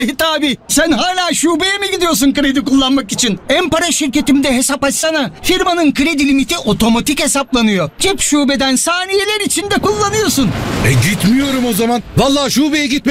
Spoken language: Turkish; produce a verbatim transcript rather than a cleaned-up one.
E tabi sen hala şubeye mi gidiyorsun kredi kullanmak için? Empara şirketimde hesap açsana. Firmanın kredi limiti otomatik hesaplanıyor. Cep şubeden saniyeler içinde kullanıyorsun. E gitmiyorum o zaman. Vallahi şubeye gitmek